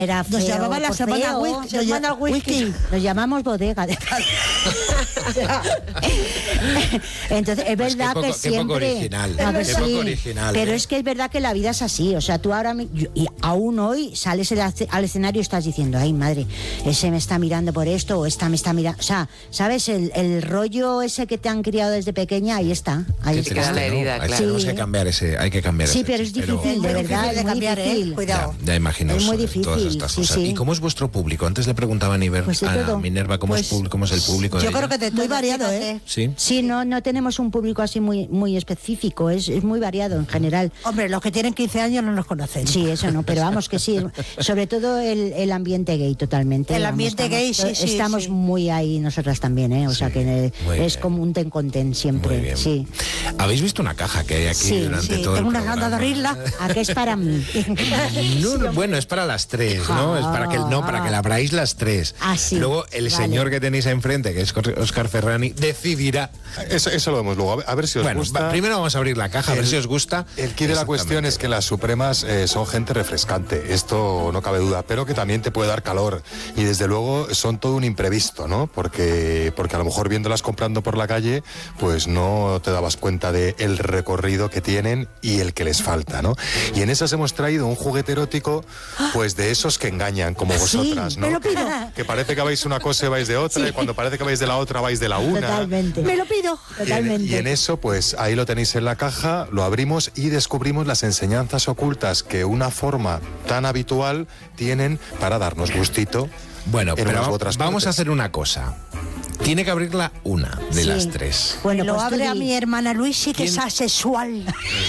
Era feo, nos llamaban la semana whisky. Nos llamamos bodega. Entonces, es verdad pues que siempre... Qué poco original. Qué poco original. Pero es que es verdad que la vida es así. O sea, tú ahora... y aún hoy sales al escenario y estás diciendo, ay, madre, ese me está mirando por esto o esta me está mirando... O sea, ¿sabes? El rollo ese que te han criado desde pequeña, ahí está. Ahí está. Queda la herida, claro. Tenemos que cambiar ese... Hay que cambiar Sí, pero es difícil, de verdad. Es muy difícil. Cuidado. Ya imagino. Es muy difícil. Todas estas cosas. Sí. ¿Y cómo es vuestro público? Antes le preguntaba a Minerva cómo es el público de yo ella. creo que muy variado, ¿eh? Sí. Sí, no tenemos un público así muy específico, es muy variado en general. Hombre, los que tienen 15 años no nos conocen. Sí, eso no, pero vamos que sí, sobre todo el ambiente gay totalmente. El ambiente gay, sí. Estamos muy ahí nosotras también, ¿eh? O sea que es como un ten con ten siempre. Muy bien. Sí. ¿Habéis visto una caja que hay aquí durante todo tengo el una programa? gana de abrirla. ¿A qué es para mí? No, bueno, es para las 3, ¿no? Es para que la abráis las 3. Ah, sí. Luego el señor que tenéis enfrente, que es Óscar Ferrani, decidirá. Eso lo vemos luego, a ver si os gusta. Primero vamos a abrir la caja, a ver si os gusta. El quid de la cuestión es que las Supremas son gente refrescante, esto no cabe duda, pero que también te puede dar calor. Y desde luego son todo un imprevisto, ¿no? Porque a lo mejor viéndolas comprando por la calle, pues no te dabas cuenta del recorrido que tienen y el que les falta, ¿no? Y en esas hemos traído un juguete erótico, pues de esos que engañan, como vosotras, ¿no? Me lo pido. Que parece que vais una cosa y vais de otra, y cuando parece que vais de la otra vais de la una. Totalmente. Me lo pido. Totalmente. Y en eso, pues ahí lo tenéis en la caja, lo abrimos y descubrimos las enseñanzas ocultas que una forma tan habitual tienen para darnos gustito. Bueno, en pero otras vamos partes. a hacer una cosa. Tiene que abrirla una de las 3. Bueno, lo pues abre a mi hermana Luisi, que es ¿Quién? asexual.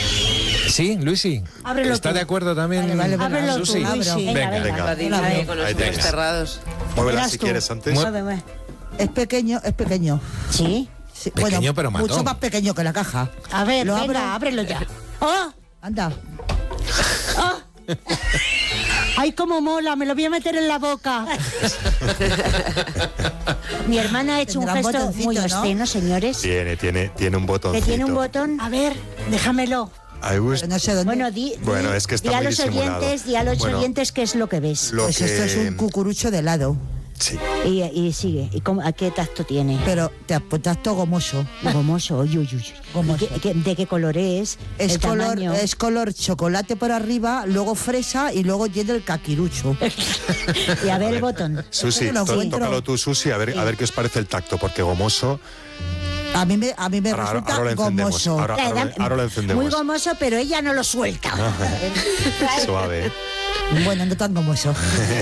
Sí, Luisi. Ábrelo ¿Está tú. de acuerdo también? Vale, ábrelo tú, Susi? Luisi. Venga. Padilla ahí con los Ahí ojos tienes. cerrados. Muévela Verás si tú. quieres antes. Es pequeño. Sí. Sí, Pequeño, pero matón. mucho más pequeño que la caja. A ver, Lo venga, abro. ábrelo ya. ¡Oh! Anda. ¡Ay, cómo mola! Me lo voy a meter en la boca. Mi hermana ha hecho un Tendrá un gesto botoncito, muy ¿no? obsceno, señores. Tiene un botoncito. Que tiene un botón. A ver, déjamelo. Ahí Pero no sé dónde. Bueno, es que está di a muy los disimulado. oyentes, oyentes qué es lo que ves. Lo Pues que... esto es un cucurucho de helado. Sí. Y sigue. ¿Y a qué tacto tiene? Pero te apuntas todo gomoso. Gomoso, uy. Gomoso. ¿De qué color es? Es ¿El color, tamaño? es color chocolate por arriba, luego fresa y luego tiene el caquirucho. Y a ver el botón. Susi, Lo encuentro. tócalo tú, Susi, a ver qué os parece el tacto, porque gomoso... A mí me resulta ahora lo encendemos. gomoso. Ahora lo encendemos. Muy gomoso, pero ella no lo suelta. Suave. Bueno, no tan gomoso.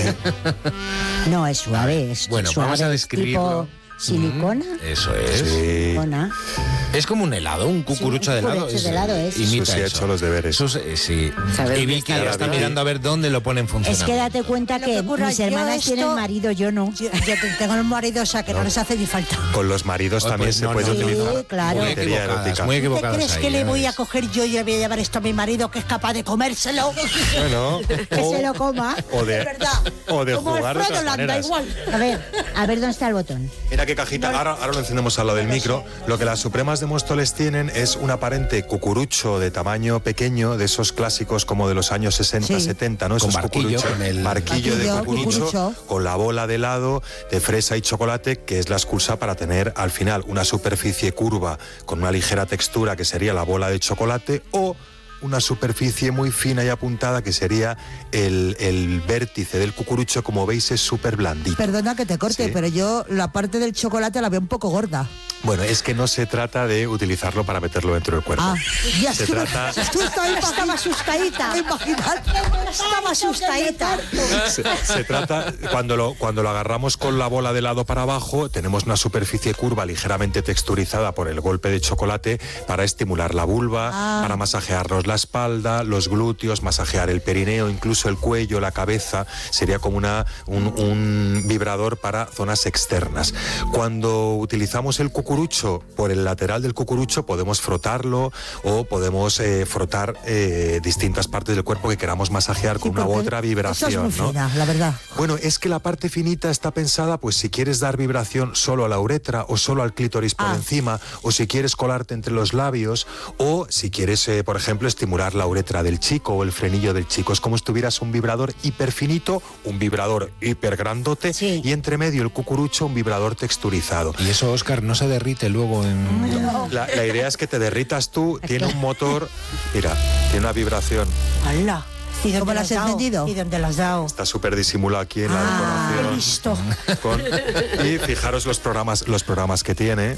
No, es suave. Es Bueno, suave, vamos a es describirlo. tipo silicona. Eso es. Sí. Silicona. Es como un helado, un cucurucho Sí, de un helado. cucurucho de helado es. Imita Susi ha eso. hecho los deberes. Sí. Saber Y dónde Vicky está ya está Vicky. mirando a ver dónde lo pone en Es funcionamiento. que date cuenta Lo que que ocurra, mis yo hermanas esto- tienen marido, yo no. Yo tengo el marido, o sea que no les hace ni falta. Con los maridos Pues también se no, puede no. utilizar. Sí, claro. Muy juguetería equivocadas, erótica. muy ¿Qué equivocadas crees ahí, que le ya voy a ves. coger yo y le voy a llevar esto a mi marido, que es capaz de comérselo? Bueno, Que se lo coma. o de, Es verdad. o de Como jugar de el otras Frodo, da maneras. igual. A ver dónde está el botón. Mira qué cajita, ahora lo encendemos al lado del micro. Lo que las Supremas de Móstoles tienen es un aparente cucurucho de tamaño pequeño, de esos clásicos como de los años 60, Sí. 70, ¿no? Con Esos barquillo, cucuruchos, con el- barquillo de Barquillo, cucurucho, cucurucho. con la bola de helado de fresa y chocolate, que es la excusa para tener al final una superficie curva con una ligera textura, que sería la bola de chocolate, o una superficie muy fina y apuntada, que sería el vértice del cucurucho. Como veis, es súper blandito. Perdona que te corte, Sí. pero yo la parte del chocolate la veo un poco gorda. Bueno, es que no se trata de utilizarlo para meterlo dentro del cuerpo. Ah, ya Se trata- estaba asustadita. Estaba asustadita. Se trata, cuando lo agarramos con la bola de helado para abajo, tenemos una superficie curva ligeramente texturizada por el golpe de chocolate para estimular la vulva, para masajearnos la espalda, los glúteos, masajear el perineo, incluso el cuello, la cabeza. Sería como un vibrador para zonas externas. Cuando utilizamos el cucurucho cucurucho, por el lateral del cucurucho podemos frotarlo o podemos frotar distintas partes del cuerpo que queramos masajear con una u otra vibración. Eso es muy fina, la verdad. Bueno, es que la parte finita está pensada, pues si quieres dar vibración solo a la uretra o solo al clítoris por encima, o si quieres colarte entre los labios, o si quieres, por ejemplo, estimular la uretra del chico o el frenillo del chico. Es como si tuvieras un vibrador hiperfinito, un vibrador hipergrandote, y entre medio el cucurucho, un vibrador texturizado. Y eso, Óscar, no se derrite luego en... La idea es que te derritas tú, tiene un motor, mira, tiene una vibración. ¡Hala! ¿Y cómo lo has encendido? ¿Y dónde lo has dado? Está súper disimulado aquí en la decoración. Listo. Y fijaros los programas que tiene.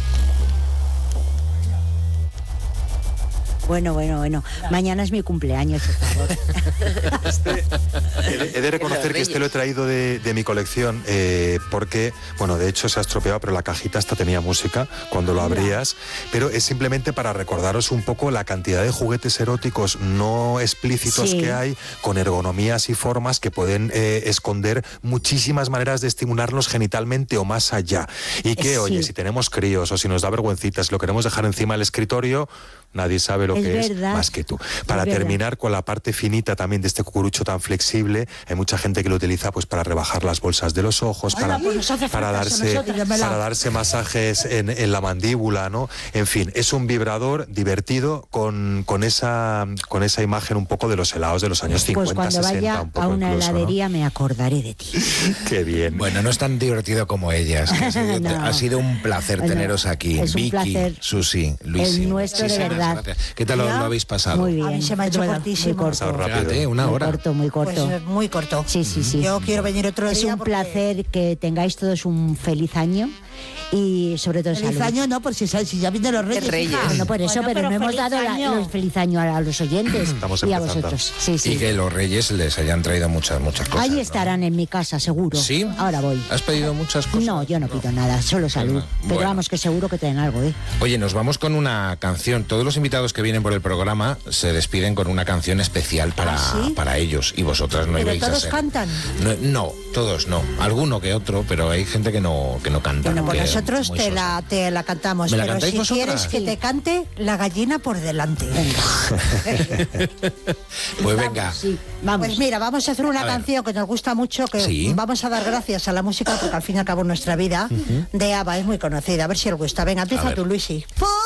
Bueno. Mañana es mi cumpleaños, por favor. He de reconocer que este lo he traído de mi colección porque, bueno, de hecho se ha estropeado, pero la cajita esta tenía música cuando lo abrías, pero es simplemente para recordaros un poco la cantidad de juguetes eróticos no explícitos que hay, con ergonomías y formas que pueden esconder muchísimas maneras de estimularnos genitalmente o más allá. Y que, oye, si tenemos críos o si nos da vergüencita, si lo queremos dejar encima del escritorio, nadie sabe lo que es más que tú. Para terminar con la parte finita también de este cucurucho tan flexible, hay mucha gente que lo utiliza pues para rebajar las bolsas de los ojos, para darse masajes en la mandíbula, ¿no? En fin, es un vibrador divertido con esa imagen un poco de los helados de los años 50, pues cuando 60, vaya un poco a una incluso, heladería, ¿no? me acordaré de ti. Qué bien. Bueno, no es tan divertido como ellas. Ha sido un placer teneros aquí. Es un Vicky, placer. Susi, Luis. El nuestro, de verdad. Gracias. ¿Qué tal lo habéis pasado? Muy bien. A mí se me ha hecho cortísimo. Muy corto. Rápido. Una hora. Muy corto. Pues muy corto. Sí. Yo quiero venir otro Es día. un porque- placer que tengáis todos un feliz año y sobre todo Feliz salud. año no, por si ya vienen los Reyes. hija. No por eso, Bueno, pero no hemos feliz dado año. el feliz año a los oyentes Estamos y a empezando. vosotros. Sí. Y que los reyes les hayan traído muchas cosas. Ahí ¿no? estarán en mi casa, seguro. ¿Sí? Ahora voy. ¿Has pedido muchas cosas? No, yo no pido nada, solo salud. Pero Bueno. vamos, que seguro que tienen algo, ¿eh? Oye, nos vamos con una canción. Todos los invitados que vienen por el programa se despiden con una canción especial para ellos. Y vosotras no Pero ibais a todos ser. cantan. No, todos no. Alguno que otro, pero hay gente que no canta. Bueno, pues que nosotros muy te sosa. la cantamos. ¿Me la pero cantáis si vosotras? quieres que te cante la gallina por delante. Pues venga. Sí, vamos. Pues mira, vamos a hacer una A ver. canción que nos gusta mucho, que Sí. vamos a dar gracias a la música, porque al fin y al cabo nuestra vida, de ABBA, es muy conocida. A ver si os gusta. Venga, A empieza ver. tú, Luisi.